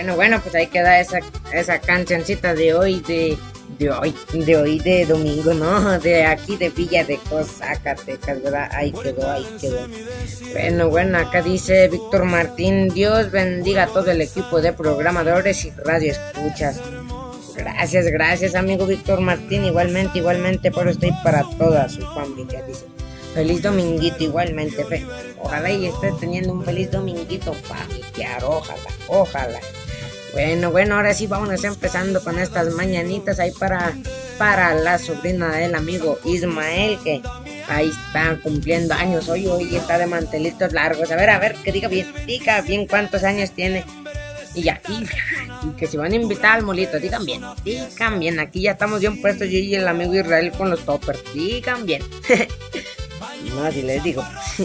Bueno, pues ahí queda esa cancioncita de hoy, de domingo, ¿no? De aquí de Villa de Cosa, Zacatecas, ¿verdad? Ahí quedó, ahí quedó. Bueno, acá dice Víctor Martín, Dios bendiga a todo el equipo de programadores y radio escuchas. Gracias, amigo Víctor Martín, igualmente, por estoy para toda su familia, dice. Feliz dominguito igualmente, ojalá y esté teniendo un feliz dominguito familiar, ojalá. Bueno, ahora sí vámonos empezando con estas mañanitas ahí para la sobrina del amigo Ismael, que ahí está cumpliendo años hoy está de mantelitos largos. A ver, que diga bien cuántos años tiene. Y que si van a invitar al molito, digan bien, aquí ya estamos bien puestos yo y el amigo Israel con los toppers, digan bien. No, si les digo,